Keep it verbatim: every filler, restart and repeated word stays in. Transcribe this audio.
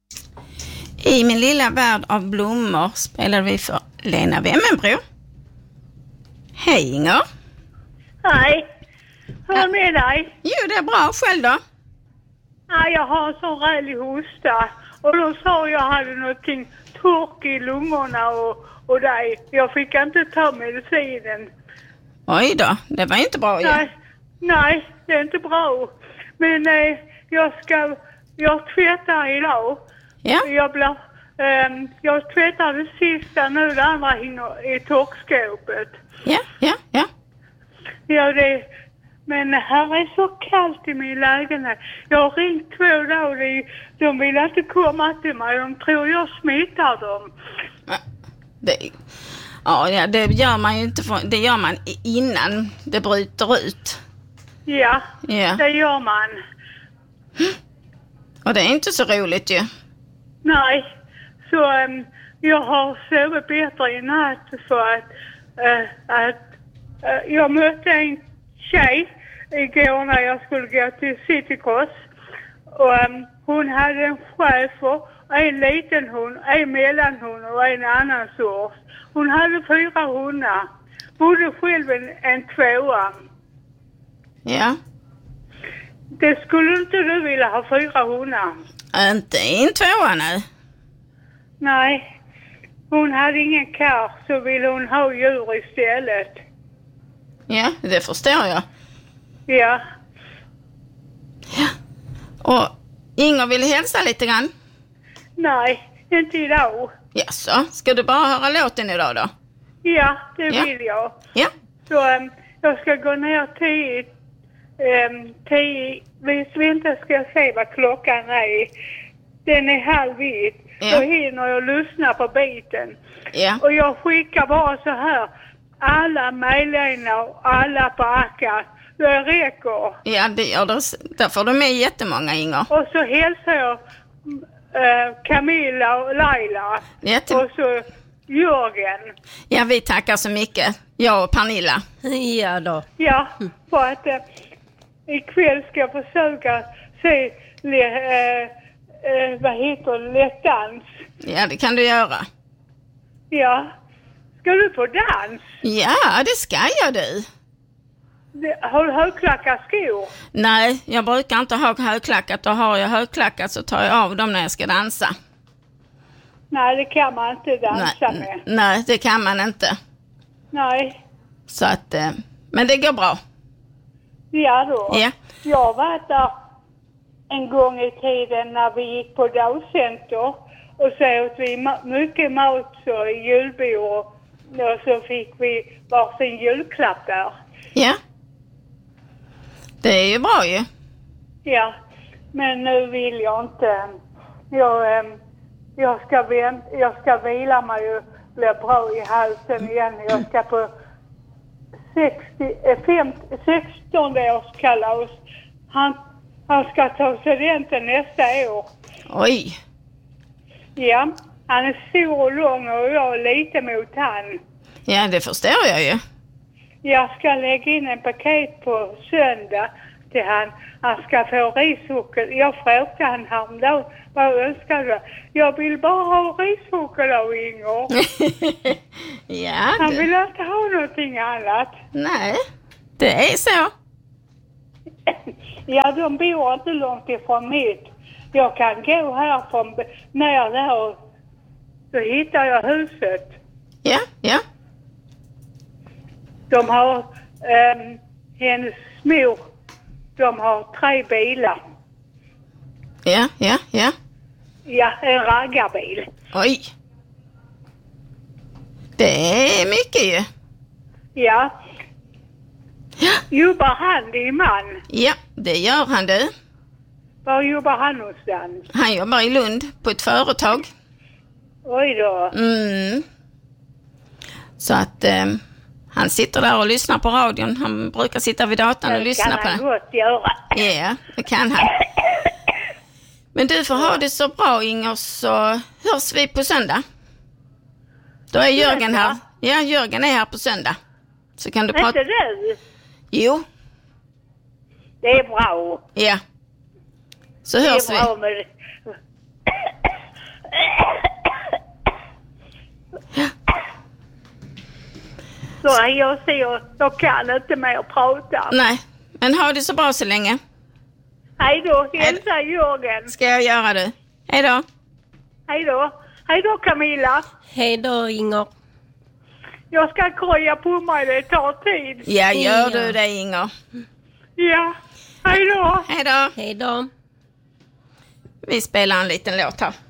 I min lilla värld av blommor spelar vi för Lena Wemmenbro. Hej Inger. Hej. Hur är det med dig? Jo, det är bra. Själv då? Ja, jag har en sån rälig hosta. Och då sa jag hade någonting tork i lungorna och, och där. Jag fick inte ta medicinen. Oj då, det var inte bra ju. Nej, nej, det är inte bra. Men eh, jag ska, jag tvättar idag. Ja. Jag blir, eh, jag tvättar det sista nu, det andra hinner i torkskåpet. Ja, ja, ja. Ja, det, men här är så kallt i min lägenhet. Jag har ringt två dagar och de, de vill inte komma till mig. De tror jag smittar dem. Det, ja, det gör man ju inte. För, det gör man innan det bryter ut. Ja, ja, det gör man. Och det är inte så roligt ju. Nej, så um, jag har sovit bättre i natt för att, uh, att uh, jag mötte en tjej igår när jag skulle gå till Citycross. Och um, hon hade en schäfer, en liten hund, en mellanhund och en annan sort. Hon hade fyra hundar. Bodde själv en, en tvåa. Ja. Det skulle inte du vilja ha fyra hundar? Inte i en tvåa nu. Nej. Hon hade ingen kar så ville hon ha djur istället. Ja, det förstår jag. Ja. Ja. Och Inger vill hälsa lite grann? Nej, inte idag. Jaså, ska du bara höra låten idag då? Ja, det ja. vill jag. Ja. Så um, jag ska gå ner till um, tio. Vi inte ska se vad klockan är. Den är halv ett. Ja. Då hinner jag lyssna på biten. Ja. Och jag skickar bara så här. Alla mejlarna och alla backar. Det räcker. Ja, det gör det. Där får du med jättemånga, Inger. Och så hälsar jag uh, Camilla och Laila. Jätte... Och så Jörgen. Ja, vi tackar så mycket. Jag och Pernilla. Ja då. Ja, för att uh, ikväll ska jag försöka se le, uh, uh, vad heter det, lättdans. Ja, det kan du göra. Ja. Ska du på dans? Ja, det ska jag du. Har du högklackat skor? Nej, jag brukar inte ha högklackat. Och har jag högklackat så tar jag av dem när jag ska dansa. Nej, det kan man inte dansa nej, med. Nej, det kan man inte. Nej. Så att, eh, men det går bra. Ja då. Ja. Jag har varit där en gång i tiden när vi gick på dagcenter. Och så åt vi ma- mycket mat så i julbord. Och så fick vi varsin julklapp där. Ja. Det är ju bra ju. Ja, men nu vill jag inte. Jag, jag, ska, vänt, jag ska vila mig och bli bra i halsen igen. Jag ska på sextio, femtio, sextonde års kalas. Han, han ska ta studenten nästa år. Oj. Ja, han är stor och lång och jag är lite mot han. Ja, det förstår jag ju. Jag ska lägga in en paket på söndag till han. Han ska få rischoklad. Jag frågade han häromdagen, vad önskar du? Jag vill bara ha rischoklad, Inger. Ja, han det... vill inte ha någonting annat. Nej, det är så. Ja, de bor inte långt ifrån mitt. Jag kan gå här från ner där och så hittar jag huset. Ja, ja. De har, um, hennes mor, de har tre bilar. Ja, ja, ja. Ja, en raggarbil. Oj. Det är mycket ju. Ja. Ja. Jobbar han, din man? Ja, det gör han du. Var jobbar han någonstans? Han jobbar i Lund på ett företag. Oj då. Mm. Så att eh, han sitter där och lyssnar på radion. Han brukar sitta vid datorn och lyssna på det. Det det. kan han gott göra. Ja, det kan han. Men du får ha det så bra, Inger, så hörs vi på söndag. Då är Jörgen här. Ja, Jörgen är här på söndag. Så kan du prata. Inte du? Jo. Det är bra. Ja. Så hörs det är bra vi. med... Så jag ser, jag kan inte mer prata. Nej, men ha det så bra så länge. Hej då, hälsa Jörgen. Ska jag göra det? Hej då. Hej då. Hej då Camilla. Hej då Inger. Jag ska kroja på mig, det tar tid. Ja, gör Ja. du det Inger. Ja, hej då. Hej då. Hej då. Vi spelar en liten låt här.